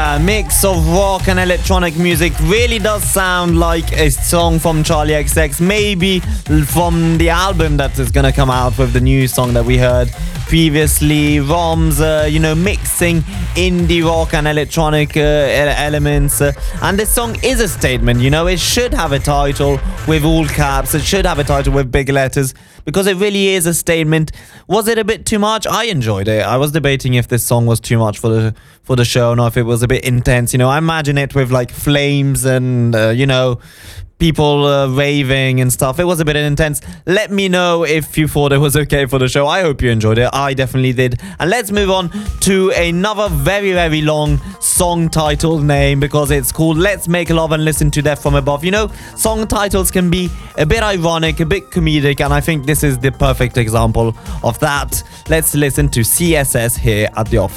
Yeah, mix of rock and electronic music. Really does sound like a song from Charlie XX, maybe from the album that is gonna come out with the new song that we heard previously. Roms, mixing indie rock and electronic elements. And this song is a statement, it should have a title with all caps. It should have a title with big letters because it really is a statement. Was it a bit too much? I enjoyed it. I was debating if this song was too much for the show, or if it was a bit intense. I imagine it with like flames and people raving and stuff. It was a bit intense. Let me know if you thought it was okay for the show. I hope you enjoyed it. I definitely did. And let's move on to another very, very long song title name, because it's called Let's Make Love and Listen to Death from Above. Song titles can be a bit ironic, a bit comedic, and I think this is the perfect example of that. Let's listen to CSS here at The Office.